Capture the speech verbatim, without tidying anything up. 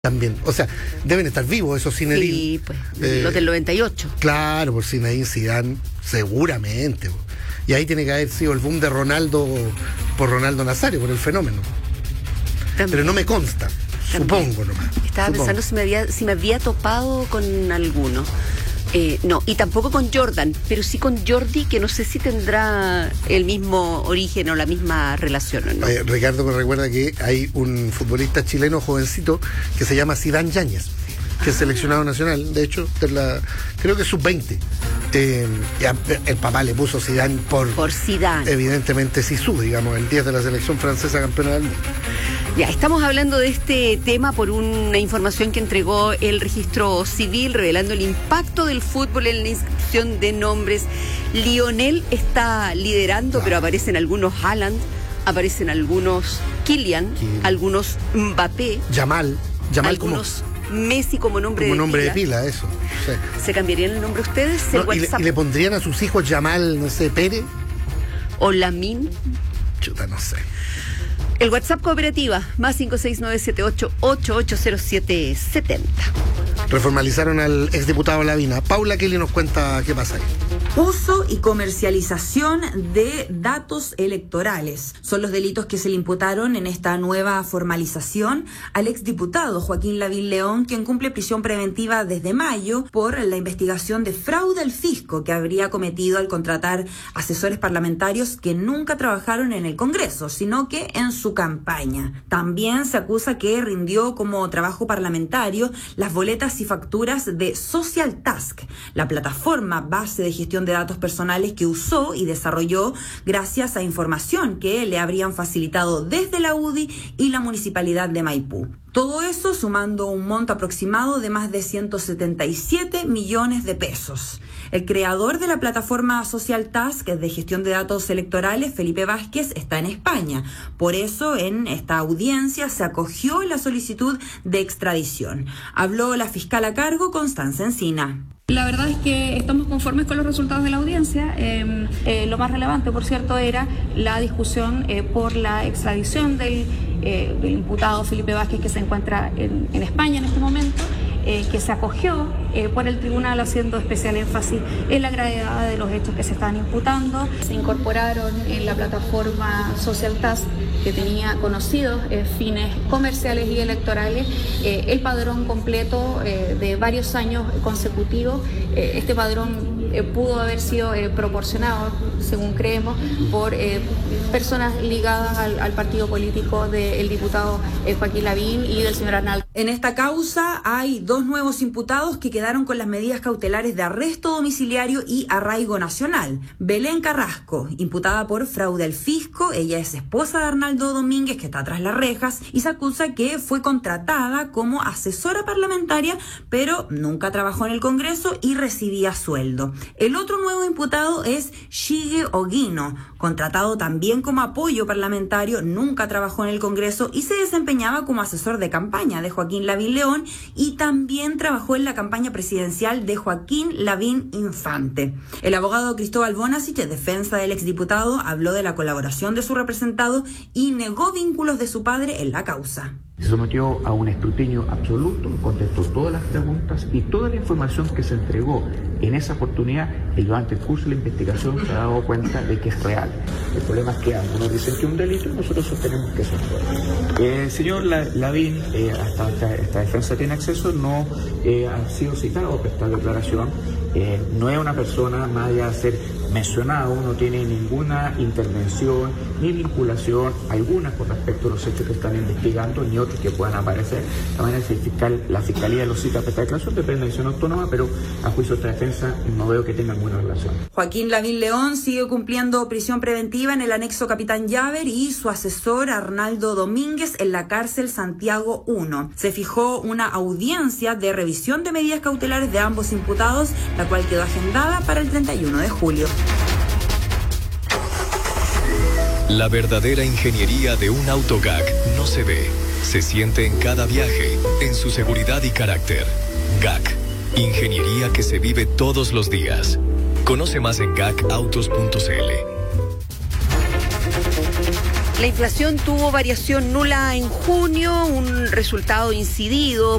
También, o sea, deben estar vivos esos Zinedine. Sí, pues, eh, los del noventa y ocho. Claro, por Zinedine Zidane, seguramente. Po. Y ahí tiene que haber sido el boom de Ronaldo por Ronaldo Nazario, por el fenómeno. También. Pero no me consta, También. supongo nomás. Estaba supongo. pensando si me, había, si me había topado con alguno. Eh, no, y tampoco con Jordan, pero sí con Jordi, que no sé si tendrá el mismo origen o la misma relación, ¿no? Eh, Ricardo me recuerda que hay un futbolista chileno jovencito que se llama Zidane Yáñez, que ah. es seleccionado nacional, de hecho, de la, creo que sub veinte. Eh, el papá le puso Zidane por, por Zidane. Evidentemente Zizou, digamos, el diez de la selección francesa campeona del mundo. Ya, estamos hablando de este tema por una información que entregó el registro civil revelando el impacto del fútbol en la inscripción de nombres. Lionel está liderando, claro. pero aparecen algunos Haaland, aparecen algunos Kylian, Kylian. algunos Mbappé, Yamal, Yamal algunos como, Messi como nombre como de nombre pila. de pila, eso. Sí. ¿Se cambiarían el nombre ustedes? No, el y, le, y le pondrían a sus hijos Yamal, no sé, Pérez. O Lamin. Chuta, no sé. El WhatsApp cooperativa, más cinco seis nueve siete ocho ocho ocho cero siete siete cero. Reformalizaron al exdiputado Lavina. Paula Kelly nos cuenta qué pasa ahí. Uso y comercialización de datos electorales son los delitos que se le imputaron en esta nueva formalización al exdiputado Joaquín Lavín León, quien cumple prisión preventiva desde mayo por la investigación de fraude al fisco que habría cometido al contratar asesores parlamentarios que nunca trabajaron en el Congreso, sino que en su campaña. También se acusa que rindió como trabajo parlamentario las boletas y facturas de Social Task, la plataforma base de gestión de datos personales que usó y desarrolló gracias a información que le habrían facilitado desde la U D I y la Municipalidad de Maipú. Todo eso sumando un monto aproximado de más de ciento setenta y siete millones de pesos. El creador de la plataforma Social Task de gestión de datos electorales, Felipe Vázquez, está en España. Por eso, en esta audiencia se acogió la solicitud de extradición. Habló la fiscal a cargo, Constanza Encina. La verdad es que estamos conformes con los resultados de la audiencia. Eh, eh, lo más relevante, por cierto, era la discusión eh, por la extradición del, eh, del imputado Felipe Vázquez, que se encuentra en, en España en este momento, eh, que se acogió eh, por el tribunal haciendo especial énfasis en la gravedad de los hechos que se están imputando. Se incorporaron en la plataforma Social Task, que tenía conocidos eh, fines comerciales y electorales, eh, el padrón completo eh, de varios años consecutivos. Eh, este padrón eh, pudo haber sido eh, proporcionado, según creemos, por eh, personas ligadas al, al partido político del diputado eh, Joaquín Lavín y del señor Arnaldo. En esta causa hay dos nuevos imputados que quedaron con las medidas cautelares de arresto domiciliario y arraigo nacional. Belén Carrasco, imputada por fraude al fisco, ella es esposa de Arnaldo Domínguez, que está tras las rejas, y se acusa que fue contratada como asesora parlamentaria, pero nunca trabajó en el Congreso y recibía sueldo. El otro nuevo imputado es Shige Oguino, contratado también como apoyo parlamentario, nunca trabajó en el Congreso y se desempeñaba como asesor de campaña de Joaquín Lavín León y también trabajó en la campaña presidencial de Joaquín Lavín Infante. El abogado Cristóbal Bonasich, en defensa del exdiputado, habló de la colaboración de su representado y negó vínculos de su padre en la causa. Se sometió a un escrutinio absoluto, contestó todas las preguntas y toda la información que se entregó en esa oportunidad, y durante el curso de la investigación se ha dado cuenta de que es real. El problema es que algunos dicen que es un delito y nosotros sostenemos que eso es real. El señor Lavín, eh, hasta esta, esta defensa tiene acceso, no eh, ha sido citado por esta declaración. Eh, no es una persona, más allá de ser mencionado, no tiene ninguna intervención ni vinculación alguna con respecto a los hechos que están investigando ni otros que puedan aparecer. De manera que el fiscal, la fiscalía lo cita para esta declaración, depende de decisión autónoma, pero a juicio de esta defensa no veo que tengan buena relación. Joaquín Lavín León sigue cumpliendo prisión preventiva en el anexo Capitán Llaver y su asesor Arnaldo Domínguez en la cárcel Santiago uno. Se fijó una audiencia de revisión de medidas cautelares de ambos imputados, la cual quedó agendada para el treinta y uno de julio. La verdadera ingeniería de un auto G A C no se ve, se siente en cada viaje, en su seguridad y carácter. G A C, ingeniería que se vive todos los días. Conoce más en gacautos punto c l. La inflación tuvo variación nula en junio, un resultado incidido